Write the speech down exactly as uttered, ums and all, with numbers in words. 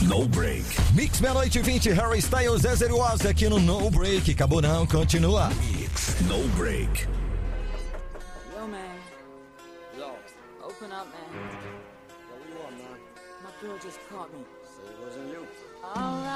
No Break. Mix meia-noite e vinte, Harry Styles, Ezer Waz aqui no No Break. Acabou não, continua. Mix No Break. Yo, man. Yo. Open up, man. What do you want, man? My girl just caught me. Say it wasn't you. Alright.